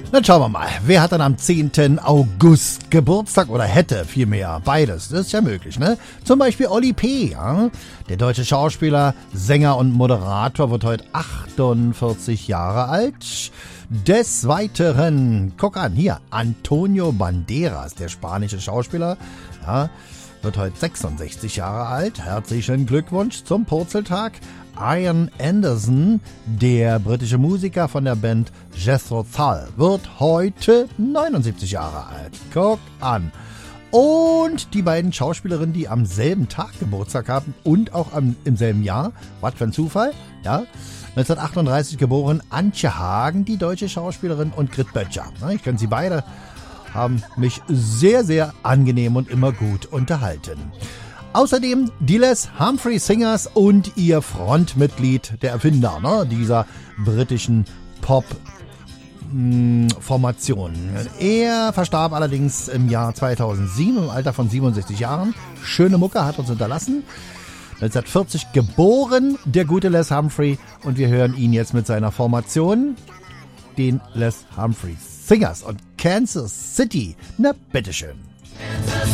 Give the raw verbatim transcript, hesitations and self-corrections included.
Dann schauen wir mal, wer hat dann am zehnten August Geburtstag oder hätte vielmehr beides, das ist ja möglich, ne? Zum Beispiel Oli P., ja? Der deutsche Schauspieler, Sänger und Moderator wird heute achtundvierzig Jahre alt. Des Weiteren, guck an, hier, Antonio Banderas, der spanische Schauspieler, ja, wird heute sechsundsechzig Jahre alt. Herzlichen Glückwunsch zum Purzeltag. Ian Anderson, der britische Musiker von der Band Jethro Tull, wird heute neunundsiebzig Jahre alt. Guck an. Und die beiden Schauspielerinnen, die am selben Tag Geburtstag haben und auch am, im selben Jahr, was für ein Zufall, ja, neunzehnhundertachtunddreißig geboren, Antje Hagen, die deutsche Schauspielerin, und Grit Böttcher. Ich kenne sie beide, haben mich sehr, sehr angenehm und immer gut unterhalten. Außerdem die Les Humphrey Singers und ihr Frontmitglied, der Erfinder, ne, dieser britischen Pop-Formation. Er verstarb allerdings im Jahr zweitausendsieben im Alter von siebenundsechzig Jahren. Schöne Mucke hat uns hinterlassen. neunzehnhundertvierzig geboren, der gute Les Humphrey. Und wir hören ihn jetzt mit seiner Formation, den Les Humphrey Singers und Kansas City. Na, bitteschön.